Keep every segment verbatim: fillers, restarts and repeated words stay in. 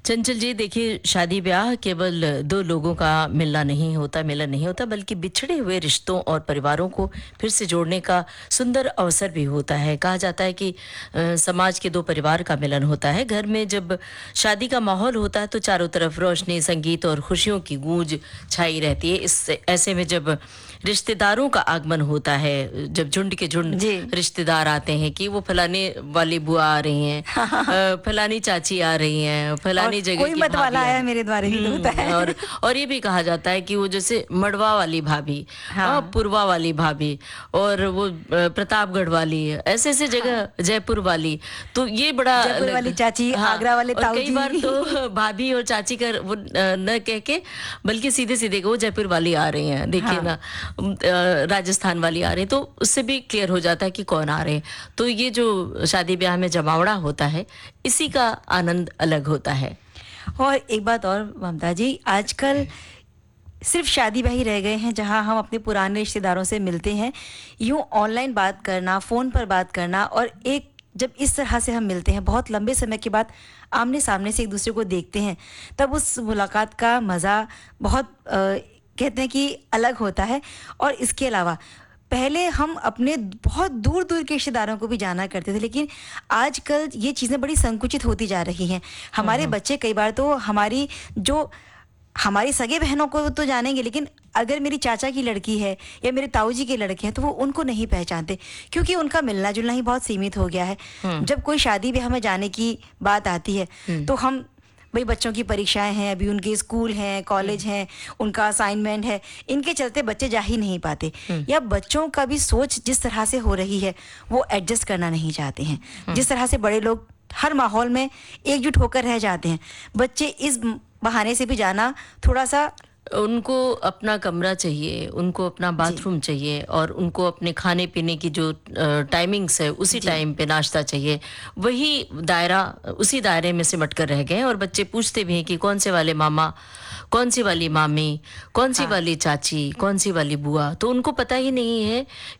चंचल जी, देखिए, शादी ब्याह केवल दो लोगों का मिलना नहीं होता, मिलन नहीं होता, बल्कि बिछड़े हुए रिश्तों और परिवारों को फिर से जोड़ने का सुंदर अवसर भी होता है। कहा जाता है कि अ, समाज के दो परिवार का मिलन होता है। घर में जब शादी का माहौल होता है तो चारों तरफ रोशनी, संगीत और खुशियों की गूंज छाई रहती है। इस ऐसे में जब रिश्तेदारों का आगमन होता है, जब झुंड के झुंड जी। रिश्तेदार आते हैं कि वो फलाने वाली बुआ आ रही हैं, अ, फलानी चाची आ रही हैं, और फलानी जगह कोई की मत वाला भाभी आ आया रही। मेरे द्वारे भी तो होता हम्म, है। और और ये भी कहा जाता है कि वो जैसे मड़वा वाली भाभी, हाँ, हाँ, पुरवा वाली भाभी, और वो अ, प्रतापगढ़ वाली, ऐसे ऐसे हाँ। जगह, जयपुर वाली। तो ये बड़ा जयपुर वाली अलग। चाची, हाँ, आगरा वाले और ताऊ कई जी। बार तो भाभी और चाची का वो अ, न कह के, बल्कि सीधे सीधे वो जयपुर वाली आ रही हैं, देखिए हाँ। ना, अम, अ, राजस्थान वाली आ रही है, तो उससे भी क्लियर हो जाता है कि कौन आ रहे हैं। तो ये जो शादी ब्याह में जमावड़ा होता है, इसी का आनंद अलग होता है। और एक बात और ममता जी, आजकल सिर्फ शादी ब्याह ही रह गए हैं जहां हम अपने पुराने रिश्तेदारों से मिलते हैं। यूं ऑनलाइन बात करना, फ़ोन पर बात करना, और एक जब इस तरह से हम मिलते हैं बहुत लंबे समय के बाद, आमने सामने से एक दूसरे को देखते हैं, तब उस मुलाकात का मज़ा बहुत अ, कहते हैं कि अलग होता है। और इसके अलावा पहले हम अपने बहुत दूर दूर के रिश्तेदारों को भी जाना करते थे, लेकिन आजकल ये चीज़ें बड़ी संकुचित होती जा रही हैं। हमारे बच्चे कई बार तो हमारी जो हमारी सगे बहनों को तो जानेंगे, लेकिन अगर मेरी चाचा की लड़की है या मेरे ताऊ जी के लड़के हैं तो वो उनको नहीं पहचानते, क्योंकि उनका मिलना जुलना ही बहुत सीमित हो गया है। हम्म। जब कोई शादी ब्याह में जाने की बात आती है हम्म। तो हम, भाई बच्चों की परीक्षाएं हैं, अभी उनके स्कूल हैं, कॉलेज हैं, उनका असाइनमेंट है, इनके चलते बच्चे जा ही नहीं पाते, या बच्चों का भी सोच जिस तरह से हो रही है वो एडजस्ट करना नहीं चाहते हैं। जिस तरह से बड़े लोग हर माहौल में एकजुट होकर रह जाते हैं, बच्चे इस बहाने से भी जाना थोड़ा सा। उनको अपना कमरा चाहिए, उनको अपना जी। बाथरूम चाहिए, और उनको अपने खाने पीने की जो टाइमिंग्स है उसी जी। टाइम पे नाश्ता चाहिए। वही दायरा, उसी दायरे में सिमट कर रह गए हैं, और बच्चे पूछते भी हैं कि कौन से वाले मामा, कौन सी वाली मामी, कौन सी हाँ। वाली चाची, कौन सी वाली बुआ। तो उनको पता ही नहीं है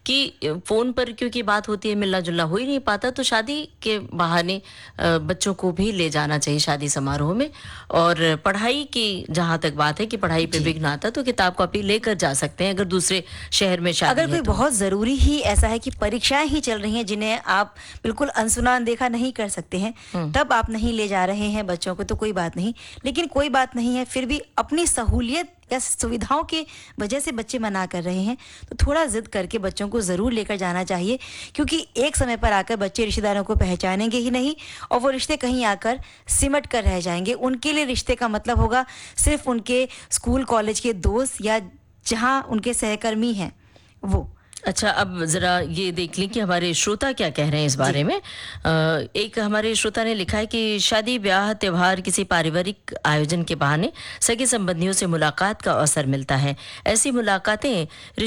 कि फोन पर क्योंकि बात होती है, मिलना जुलना हो ही नहीं पाता। तो शादी के बहाने अ, बच्चों को भी ले जाना चाहिए शादी समारोह में। और पढ़ाई की जहाँ तक बात है कि पढ़ाई पे जी। विघ्न आता, तो किताब कॉपी लेकर जा सकते हैं अगर दूसरे शहर में अगर शादी है कोई तो। बहुत ज़रूरी ही ऐसा है कि परीक्षाएं ही चल रही हैं जिन्हें आप बिल्कुल अनसुना अनदेखा नहीं कर सकते हैं, हम्म। तब आप नहीं ले जा रहे हैं बच्चों को तो कोई बात नहीं। लेकिन कोई बात नहीं है, फिर भी अपनी सहूलियत या सुविधाओं के वजह से बच्चे मना कर रहे हैं, तो थोड़ा जिद करके बच्चों को ज़रूर लेकर जाना चाहिए, क्योंकि एक समय पर आकर बच्चे रिश्तेदारों को पहचानेंगे ही नहीं, और वो रिश्ते कहीं आकर सिमट कर रह जाएंगे। उनके लिए रिश्ते का मतलब होगा सिर्फ उनके स्कूल कॉलेज के दोस्त, या जहाँ उनके सहकर्मी हैं वो। अच्छा, अब जरा ये देख लें कि हमारे श्रोता क्या कह रहे हैं इस जी। बारे में। अ, एक हमारे श्रोता ने लिखा है कि शादी ब्याह त्योहार किसी पारिवारिक आयोजन के बहाने सगे संबंधियों से मुलाकात का अवसर मिलता है। ऐसी मुलाकातें